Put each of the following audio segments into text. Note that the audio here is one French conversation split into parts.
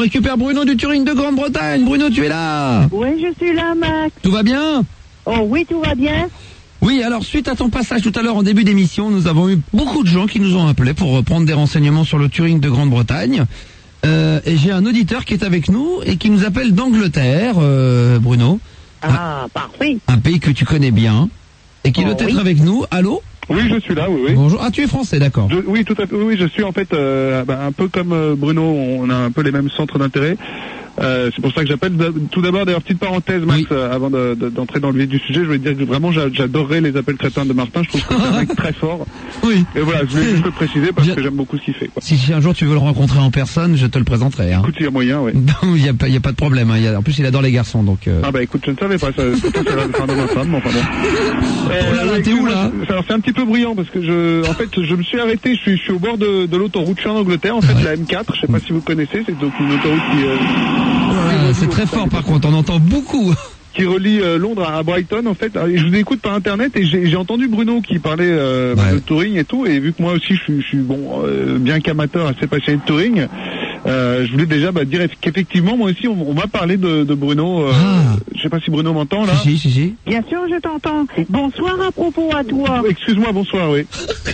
récupère Bruno du Touring de Grande-Bretagne. Bruno, tu es là? Oui, je suis là, Max. Tout va bien? Oh oui, tout va bien. Oui, alors suite à ton passage tout à l'heure en début d'émission, nous avons eu beaucoup de gens qui nous ont appelés pour prendre des renseignements sur le Touring de Grande-Bretagne. Et j'ai un auditeur qui est avec nous et qui nous appelle d'Angleterre, Bruno. Ah, parfait. Un pays que tu connais bien et qui doit être avec nous. Allô? Oui, je suis là, oui. Bonjour. Ah, tu es français, d'accord. Oui, tout à fait. Oui, je suis en fait un peu comme Bruno, on a un peu les mêmes centres d'intérêt. C'est pour ça que j'appelle. Tout d'abord, d'ailleurs, petite parenthèse, Max, avant d'entrer dans le vif du sujet, je voulais dire que vraiment j'adorerais les appels crétins de Martin. Je trouve que c'est un mec très fort. Oui. Et voilà, je voulais juste le préciser parce que j'aime beaucoup ce qu'il fait, quoi. Si un jour tu veux le rencontrer en personne, je te le présenterai. Hein. Écoute, il y a moyen, oui. Il y a pas de problème. Hein. En plus, il adore les garçons, donc. Ah bah écoute, je ne savais pas. Ça va me faire de ma femme, mais enfin bon. Oh là là, t'es où là? Alors c'est un petit peu bruyant parce que je me suis arrêté. Je suis au bord de l'autoroute. Je suis en Angleterre, en fait, la M4. Je sais pas si vous connaissez. C'est donc une autoroute qui. C'est très fort par contre, on entend beaucoup. Qui relie Londres à Brighton en fait. Et je vous écoute par internet et j'ai entendu Bruno qui parlait de touring et tout. Et vu que moi aussi je suis bien qu'amateur assez passionné de touring, je voulais déjà dire qu'effectivement moi aussi on m'a parlé de Bruno. Je sais pas si Bruno m'entend là. Si. Bien sûr, je t'entends. Bonsoir à propos à toi. Excuse-moi, bonsoir, oui.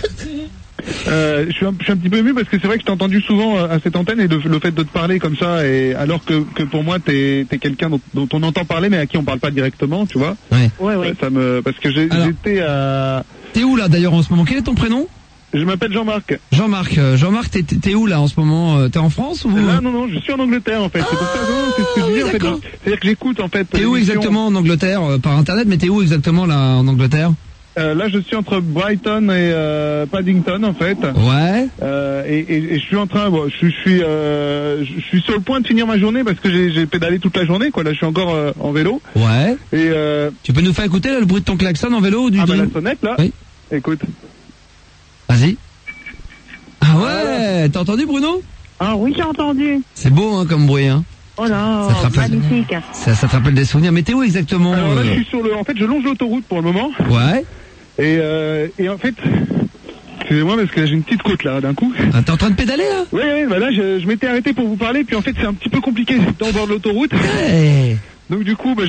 Je suis un petit peu ému parce que c'est vrai que je t'ai entendu souvent à cette antenne et le fait de te parler comme ça, et alors que pour moi t'es quelqu'un dont on entend parler mais à qui on parle pas directement, tu vois. Ouais. Parce que j'étais à. T'es où là d'ailleurs en ce moment? Quel est ton prénom? Je m'appelle Jean-Marc. Jean-Marc, t'es où là en ce moment? T'es en France ou? Non, je suis en Angleterre en fait. C'est pour ça, c'est ce que je dis en fait. C'est-à-dire que j'écoute en fait. T'es où exactement en Angleterre? Par internet, mais t'es où exactement là en Angleterre? Là, je suis entre Brighton et Paddington, en fait. Ouais. Et je suis en train, je suis sur le point de finir ma journée parce que j'ai pédalé toute la journée, quoi. Là, je suis encore en vélo. Ouais. Et tu peux nous faire écouter là, le bruit de ton klaxon en vélo ou du la sonnette là. Oui. Écoute. Vas-y. Ah ouais. T'as entendu, Bruno? Ah oui, j'ai entendu. C'est beau, hein, comme bruit, hein. Oh là, magnifique. Ça te rappelle des souvenirs. Mais t'es où exactement? Alors là, je suis en fait, je longe l'autoroute pour le moment. Ouais. Et en fait, excusez-moi parce que j'ai une petite côte là d'un coup. Ah, t'es en train de pédaler là? Oui, bah là je m'étais arrêté pour vous parler, puis en fait c'est un petit peu compliqué dans le bord de l'autoroute. Ouais. Donc du coup,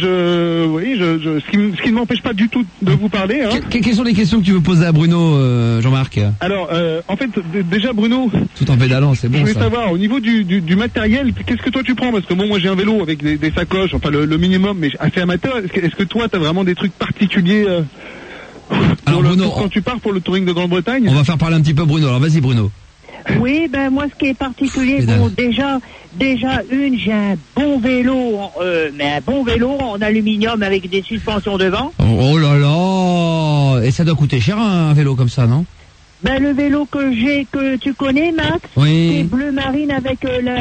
ce qui ne m'empêche pas du tout de vous parler. Hein. Quelles sont les questions que tu veux poser à Bruno, Jean-Marc? Alors, en fait, déjà Bruno. Tout en pédalant, c'est bon. Je voulais ça. savoir au niveau du matériel, qu'est-ce que toi tu prends? Parce que moi j'ai un vélo avec des sacoches, enfin le minimum, mais assez amateur. Est-ce que toi t'as vraiment des trucs particuliers? Alors Bruno, quand tu pars pour le touring de Grande-Bretagne. On va faire parler un petit peu Bruno. Alors vas-y Bruno. Oui, moi ce qui est particulier, déjà j'ai un bon vélo, mais un bon vélo en aluminium avec des suspensions devant. Oh là là. Et ça doit coûter cher un vélo comme ça, non? Le vélo que tu connais, Max, oui. C'est bleu marine avec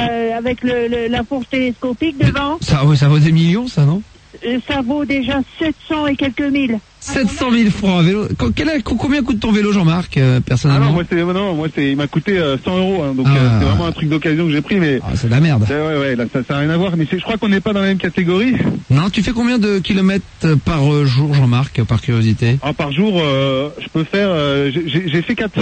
la fourche télescopique devant. Ça vaut des millions, ça, non? Ça vaut déjà 700 et quelques mille. 700 000 francs un vélo. Combien coûte ton vélo, Jean-Marc, personnellement? Moi, il m'a coûté 100 euros, hein, donc c'est vraiment un truc d'occasion que j'ai pris, mais. Ah, c'est de la merde. Ouais, là, ça n'a rien à voir, mais je crois qu'on n'est pas dans la même catégorie. Non, tu fais combien de kilomètres par jour, Jean-Marc, par curiosité? Par jour, je peux faire, j'ai fait 400.